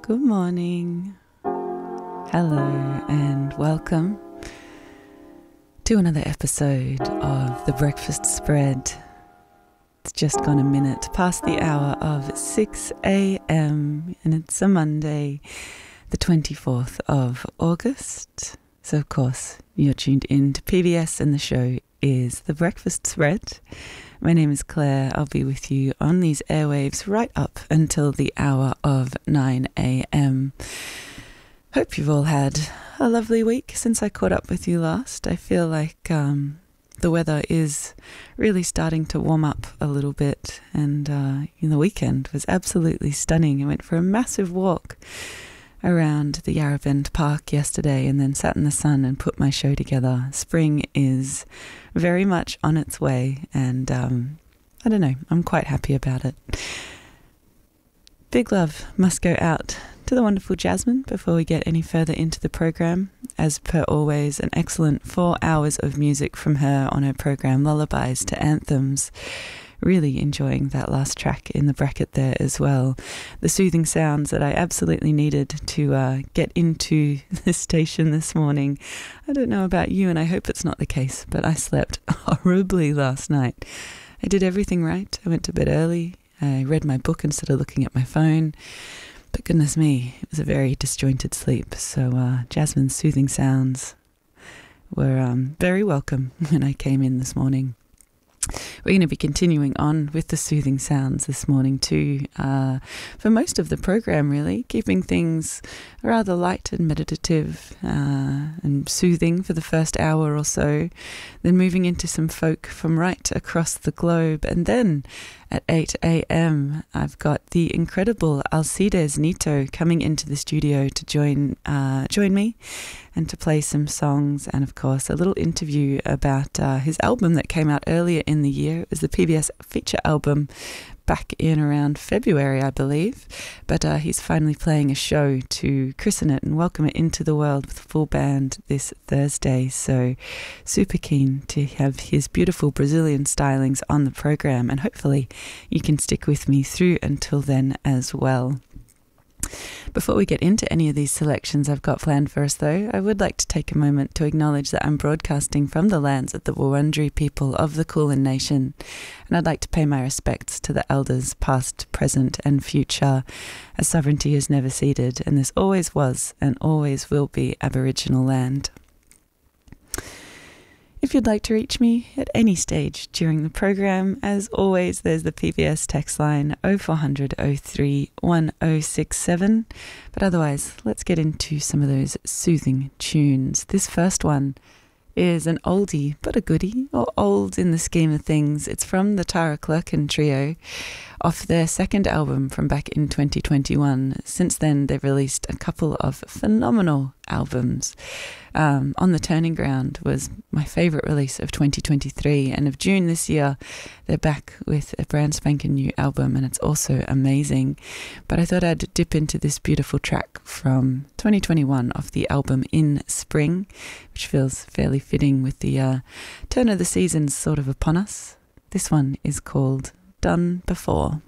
Good morning. Hello and welcome to another episode of The Breakfast Spread. It's just gone a minute past the hour of 6 a.m. and it's a Monday, the 24th of August. So of course you're tuned in to PBS and the show is The Breakfast Spread. My name is Claire. I'll be with you on these airwaves right up until the hour of 9 a.m. Hope you've all had a lovely week since I caught up with you last. I feel like the weather is really starting to warm up a little bit, and the weekend was absolutely stunning. I went for a massive walk around the Yarra Bend Park yesterday and then sat in the sun and put my show together. Spring is very much on its way, and I don't know, I'm quite happy about it. Big love must go out to the wonderful Jasmine before we get any further into the program. As per always, an excellent 4 hours of music from her on her program Lullabies to Anthems. Really enjoying that last track in the bracket there as well. The soothing sounds that I absolutely needed to get into the station this morning. I don't know about you, and I hope it's not the case, but I slept horribly last night. I did everything right. I went to bed early. I read my book instead of looking at my phone. But goodness me, it was a very disjointed sleep. So Jasmine's soothing sounds were very welcome when I came in this morning. We're going to be continuing on with the soothing sounds this morning too, for most of the program really, keeping things rather light and meditative and soothing for the first hour or so, then moving into some folk from right across the globe, and then at 8 a.m. I've got the incredible Alcides Nito coming into the studio to join me and to play some songs, and of course a little interview about his album that came out earlier in the year. It was the PBS feature album back in around February, I believe, but he's finally playing a show to christen it and welcome it into the world with a full band this Thursday. So super keen to have his beautiful Brazilian stylings on the program, and hopefully you can stick with me through until then as well. Before we get into any of these selections I've got planned for us though, I would like to take a moment to acknowledge that I'm broadcasting from the lands of the Wurundjeri people of the Kulin Nation, and I'd like to pay my respects to the elders past, present and future, as sovereignty is never ceded and this always was and always will be Aboriginal land. If you'd like to reach me at any stage during the program, as always, there's the PBS text line 0400 03 1067. But otherwise, let's get into some of those soothing tunes. This first one is an oldie, but a goodie, or old in the scheme of things. It's from the Tara Clerkin Trio off their second album from back in 2021. Since then, they've released a couple of phenomenal albums. On the Turning Ground was my favourite release of 2023, and of June this year they're back with a brand spanking new album, and it's also amazing. But I thought I'd dip into this beautiful track from 2021 off the album In Spring, which feels fairly fitting with the turn of the seasons sort of upon us. This one is called Done Before.